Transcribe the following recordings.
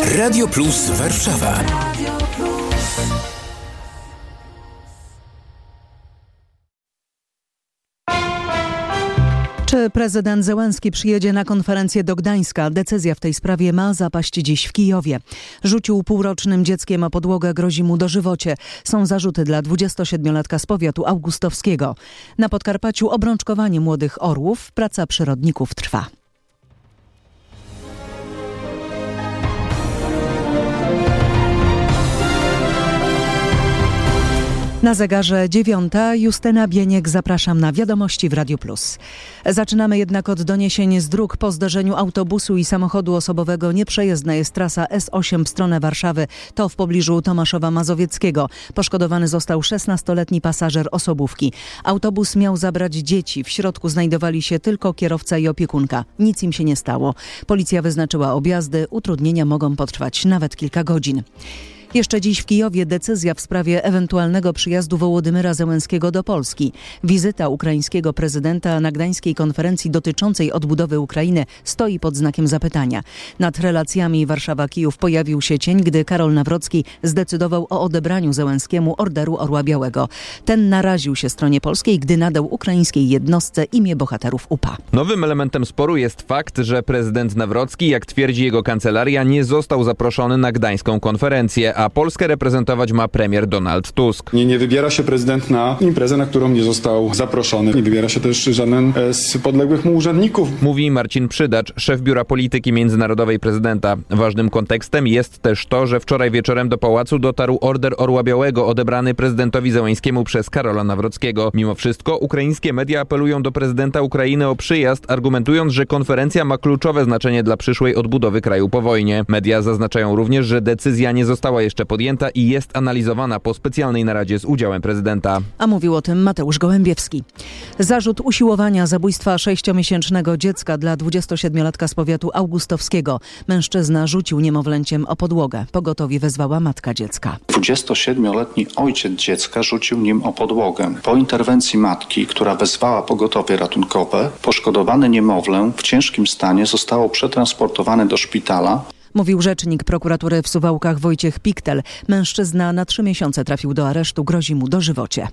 Radio Plus Warszawa. Czy prezydent Zełenski przyjedzie na konferencję do Gdańska? Decyzja w tej sprawie ma zapaść dziś w Kijowie. Rzucił półrocznym dzieckiem o podłogę, grozi mu dożywocie. Są zarzuty dla 27-latka z powiatu augustowskiego. Na Podkarpaciu obrączkowanie młodych orłów. Praca przyrodników trwa. Na zegarze 9:00. Justyna Bieniek, zapraszam na wiadomości w Radiu Plus. Zaczynamy jednak od doniesień z dróg. Po zdarzeniu autobusu i samochodu osobowego nieprzejezdna jest trasa S8 w stronę Warszawy. To w pobliżu Tomaszowa Mazowieckiego. Poszkodowany został 16-letni pasażer osobówki. Autobus miał zabrać dzieci. W środku znajdowali się tylko kierowca i opiekunka. Nic im się nie stało. Policja wyznaczyła objazdy. Utrudnienia mogą potrwać nawet kilka godzin. Jeszcze dziś w Kijowie decyzja w sprawie ewentualnego przyjazdu Wołodymyra Zełenskiego do Polski. Wizyta ukraińskiego prezydenta na gdańskiej konferencji dotyczącej odbudowy Ukrainy stoi pod znakiem zapytania. Nad relacjami Warszawa-Kijów pojawił się cień, gdy Karol Nawrocki zdecydował o odebraniu Zełenskiemu Orderu Orła Białego. Ten naraził się stronie polskiej, gdy nadał ukraińskiej jednostce imię bohaterów UPA. Nowym elementem sporu jest fakt, że prezydent Nawrocki, jak twierdzi jego kancelaria, nie został zaproszony na gdańską konferencję, a Polskę reprezentować ma premier Donald Tusk. Nie wybiera się prezydent na imprezę, na którą nie został zaproszony. Nie wybiera się też żaden z podległych mu urzędników. Mówi Marcin Przydacz, szef Biura Polityki Międzynarodowej prezydenta. Ważnym kontekstem jest też to, że wczoraj wieczorem do pałacu dotarł Order Orła Białego odebrany prezydentowi Zełenskiemu przez Karola Nawrockiego. Mimo wszystko ukraińskie media apelują do prezydenta Ukrainy o przyjazd, argumentując, że konferencja ma kluczowe znaczenie dla przyszłej odbudowy kraju po wojnie. Media zaznaczają również, że decyzja nie została jeszcze podjęta i jest analizowana po specjalnej naradzie z udziałem prezydenta. A mówił o tym Mateusz Gołębiewski. Zarzut usiłowania zabójstwa 6-miesięcznego dziecka dla 27-latka z powiatu augustowskiego. Mężczyzna rzucił niemowlęciem o podłogę. Pogotowie wezwała matka dziecka. 27-letni ojciec dziecka rzucił nim o podłogę. Po interwencji matki, która wezwała pogotowie ratunkowe, poszkodowane niemowlę w ciężkim stanie zostało przetransportowane do szpitala. Mówił rzecznik prokuratury w Suwałkach Wojciech Piktel. Mężczyzna na 3 miesiące trafił do aresztu, grozi mu dożywocie.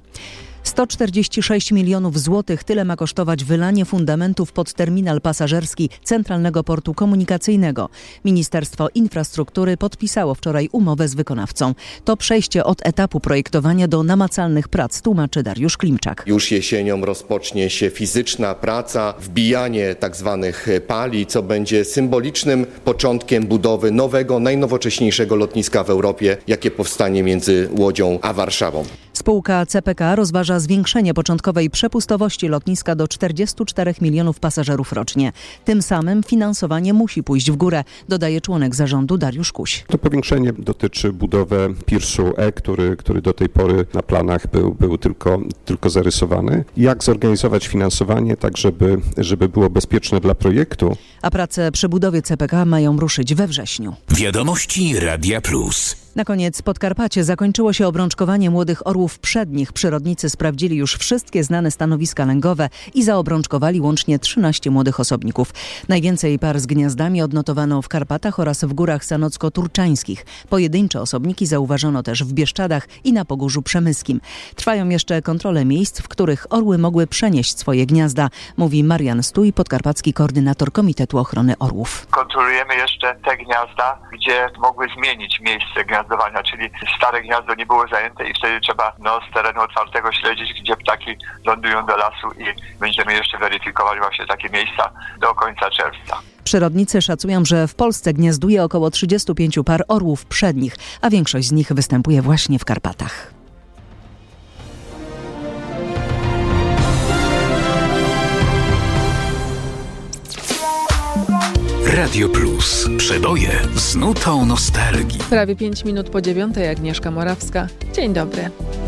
146 milionów złotych, tyle ma kosztować wylanie fundamentów pod terminal pasażerski Centralnego Portu Komunikacyjnego. Ministerstwo Infrastruktury podpisało wczoraj umowę z wykonawcą. To przejście od etapu projektowania do namacalnych prac, tłumaczy Dariusz Klimczak. Już jesienią rozpocznie się fizyczna praca, wbijanie tzw. pali, co będzie symbolicznym początkiem budowy nowego, najnowocześniejszego lotniska w Europie, jakie powstanie między Łodzią a Warszawą. Spółka CPK rozważa zwiększenie początkowej przepustowości lotniska do 44 milionów pasażerów rocznie. Tym samym finansowanie musi pójść w górę, dodaje członek zarządu Dariusz Kuś. To powiększenie dotyczy budowy pirszu E, który do tej pory na planach był tylko zarysowany. Jak zorganizować finansowanie tak, żeby było bezpieczne dla projektu. A prace przy budowie CPK mają ruszyć we wrześniu. Wiadomości Radia Plus. Na koniec Podkarpacie zakończyło się obrączkowanie młodych orłów przednich. Przyrodnicy sprawdzili już wszystkie znane stanowiska lęgowe i zaobrączkowali łącznie 13 młodych osobników. Najwięcej par z gniazdami odnotowano w Karpatach oraz w górach sanocko-turczańskich. Pojedyncze osobniki zauważono też w Bieszczadach i na Pogórzu Przemyskim. Trwają jeszcze kontrole miejsc, w których orły mogły przenieść swoje gniazda, mówi Marian Stój, podkarpacki koordynator Komitetu Ochrony Orłów. Kontrolujemy jeszcze te gniazda, gdzie mogły zmienić miejsce gniazdowania, czyli stare gniazdo nie było zajęte i wtedy trzeba z terenu otwartego śledzić, gdzie ptaki lądują do lasu i będziemy jeszcze weryfikowali właśnie takie miejsca do końca czerwca. Przyrodnicy szacują, że w Polsce gniazduje około 35 par orłów przednich, a większość z nich występuje właśnie w Karpatach. Radio Plus. Przeboje z nutą nostalgii. Prawie 5 minut po 9:00, Agnieszka Morawska. Dzień dobry.